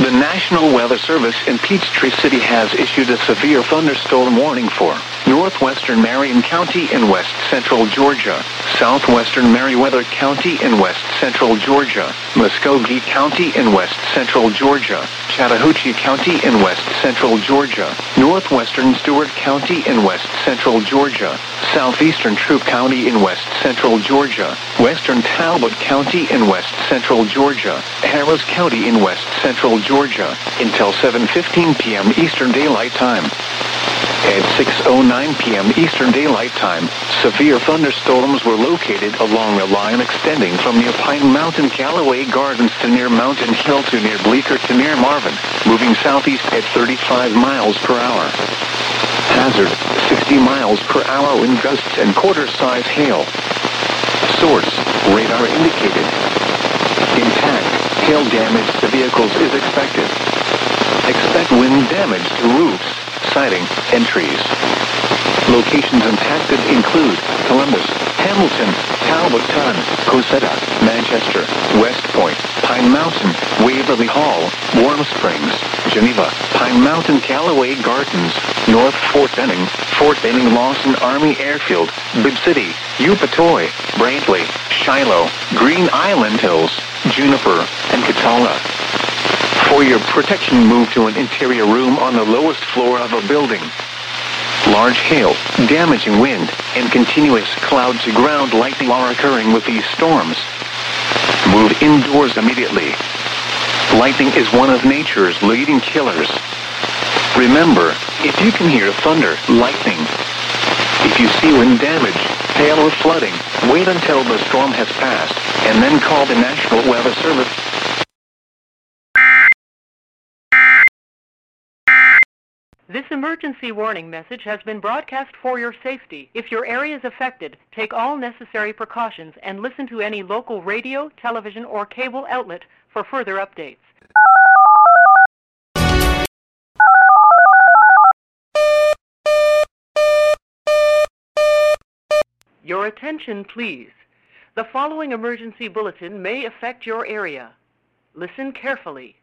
The National Weather Service in Peachtree City has issued a severe thunderstorm warning for northwestern Marion County in west central Georgia, southwestern Meriwether County in west central Georgia, Muskogee County in west central Georgia, Chattahoochee County in west central Georgia, northwestern Stewart County in west central Georgia, southeastern Troup County in west central Georgia, western Talbot County in west central Georgia, Harris County in west central Georgia, until 7:15 p.m. Eastern Daylight Time. At 6:09 p.m. Eastern Daylight Time, severe thunderstorms were located along a line extending from near Pine Mountain Callaway Gardens to near Mountain Hill to near Bleecker to near Marvin, moving southeast at 35 miles per hour. Hazard, 60 miles per hour wind gusts and quarter-size hail. Source, radar indicated. Impact, hail damage to vehicles is expected. Expect wind damage to roofs, siding, and trees. Locations impacted include Columbus, Hamilton, Talbotton, Cosetta, Manchester, West Point, Pine Mountain, Waverly Hall, Warm Springs, Geneva, Pine Mountain Callaway Gardens, North Fort Benning Lawson Army Airfield, Bibb City, Eupatoy, Brantley, Shiloh, Green Island Hills, Juniper, and Catala. For your protection, move to an interior room on the lowest floor of a building. Large hail, damaging wind, and continuous cloud-to-ground lightning are occurring with these storms. Move indoors immediately. Lightning is one of nature's leading killers. Remember, if you can hear thunder, lightning, if you see wind damage, hail or flooding, wait until the storm has passed, and then call the National Weather Service. This emergency warning message has been broadcast for your safety. If your area is affected, take all necessary precautions and listen to any local radio, television, or cable outlet for further updates. Your attention, please. The following emergency bulletin may affect your area. Listen carefully.